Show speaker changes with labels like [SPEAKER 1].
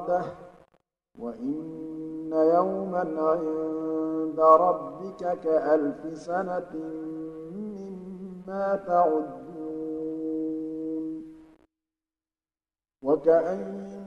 [SPEAKER 1] قدرته وإن يوما عند ربك كألف سنة مما تعدون وكأين